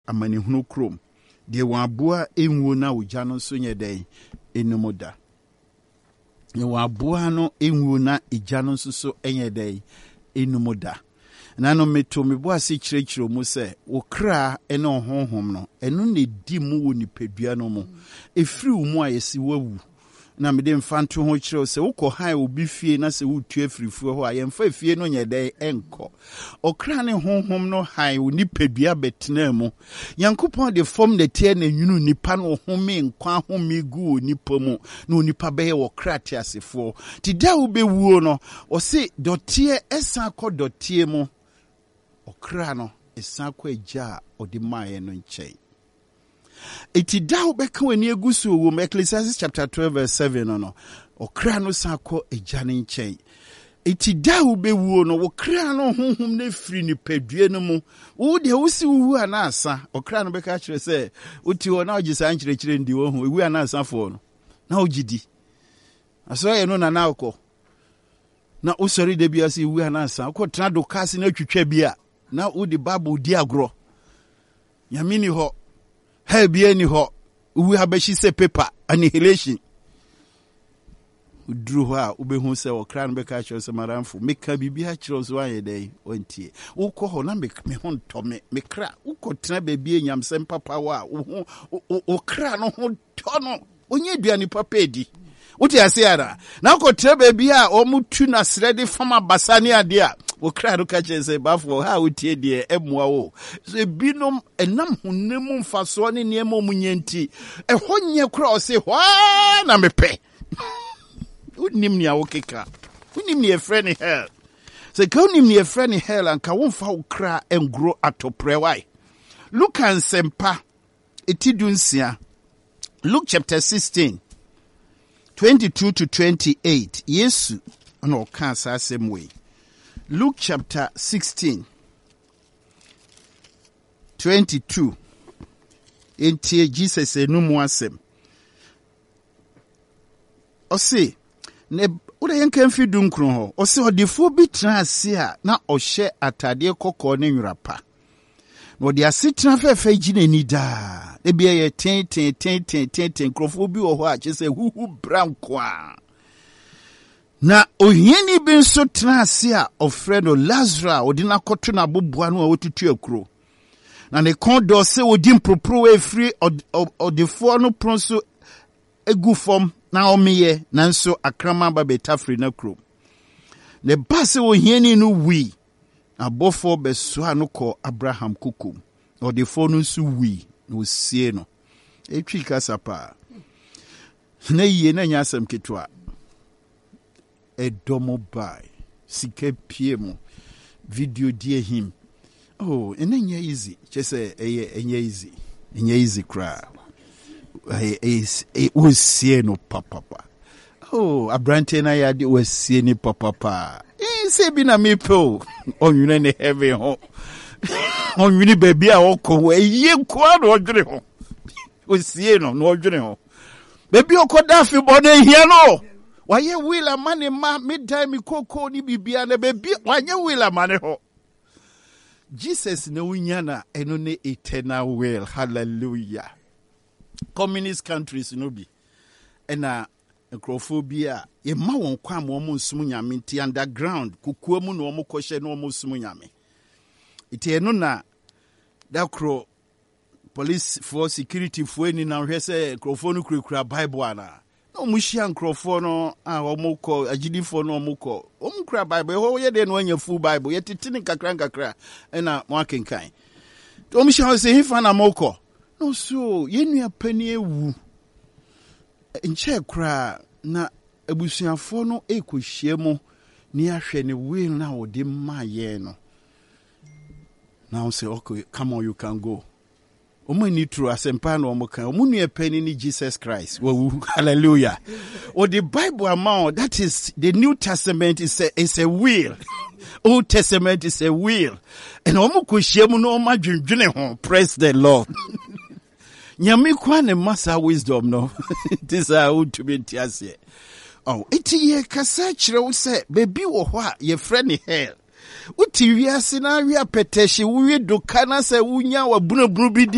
amanehunu krom de wabua enwo na ogya no so nye den enumoda ne wabua no enwo na egya no so enye den enumoda na no meto mebo ase kyerɛkyerɛ mu sɛ wo kra ene honhom no eno ne di mu wo nipadua no mu efiri wo mu ayesi wawu na mede mfanto ho kyerɛw sɛ wokɔ han obi fie na sɛ wotu afirifuo ho ayemfa fie no nyɛ dɛn enko okra ne honhom no han wo nipadua betena mu Yankopɔn de fom de tie na nwunu nipa no home nkwa home gu nipa mu na nipa bɛyɛ wo kra te asefo ti da wo bewuo no o se dotie esa kɔ dotie mu okra no esa kɔ agya odi maaye no nkyɛn eti da obeka wani egusu wo Ecclesiastes chapter 12 verse 7 no okra no sako ejane nkyɛn eti da obewuo no wo kra no honhom na firi ni padue no mu wo de wo si wu anasa okra no beka kyerɛ sɛ oti wo na ogisa nkyerɛkyerɛ ndi wo ho ewu anasa fo no na ogidi aso ye no na na akɔ na usori de bia si wu anasa akɔ tena do kasi na twitwa bia na wo de Bible di agro yamini ho Hebie ni ho uwe habeshi se paper annihilation udru ho a ubehu se okra no beka kyerɛ sɛ maramfo meka bibia kyerɛ so ayɛ dɛn ontie wokɔ ho na me ho ntɔ me kra wokɔ tena baabi enyamsɛm papa wa okra no ho tɔ no onye duane papa edi wote ase ara na wokɔ tena baabi a omutu na srede fama basane ade a okra no ka kyerɛ sɛ bafo ha wotie de emoa wo so binom enam honemu mfaso ne niema omunyanti ɛhɔ nyɛ kra o se hwa na mepɛ unim ni awokeka unim ni efrɛ ne hell so ka unim ni efrɛ ne hell anka wonfa wo kra engro atopre wai Luke ansempa etidunsia Luke chapter 16 22 to 28 Yesu na oka asasem we Luke chapter 16 22 Enti Jesus enumu asem Ose ne ura yenka mfi dunkron ho ose odifo bi tena ase a na ohye atade kokko ne nwrapa no de ase tena fefe gine ni da e bia ye ten krofo bi wo ho a kyese huhu branko a na ohiani bi nso tena ase a ofrɛ no Lazarus odina koto na boboa no a wotutu akuro na ne kondo se odi mpropro efiri odifo no pronso egu fom na omeye nanso akrama ba betafri na kro ne base ohiani no wi abofo besoa no kɔ Abraham kukum odifo no nso wi no sie no etwi kasapa na yie na nyasam ketwa edomo bai sike piemo video die him oh enye easy chese enye easy cry was no papa oh abrante na ya de was ni papa se bi na me po onwune ne heaven ho onwune baby a wokɔ eye kwa no odwere ho osie no odwere ho baby okoda afi bɔne hia no waye will amane ma midtime koko ni bibia na baby waye will amane ho Jesus na wunya na eno ne eternal will hallelujah communist countries no bi ena necrophobia ye ma won kwa mo nsum nyame nti underground kukuo mu no mo kɔhye no mo sum nyame iti eno na dakro police for security for ni na hwɛ sɛ necropho no kurakura bible ana no mo hia necropho no a mo kɔ agidifo no mo kɔ mo kura bible ho ye de no anya full bible ye titini kakra ena mo akenkan to mo hia sɛ hifa na mo kɔ no so yenua pani ewu nche kra na abusuafo no ekohie mu ni ahwe ne will na odi maye no now say okay come on you can go omani true asempa na omokan omunua pani ni Jesus Christ wo hallelujah or the Bible amount that is the New Testament is a will Old Testament is a will and omokohie mu no omadwendwene ho praise the Lord nyame kwa ne masa wisdom no this are who to be tiase oh iti ye kasa kire wo se baby wo ho a ye frɛ hell uti wiase na wi apetehye wo wi do kana se wunya wa bunabunu bi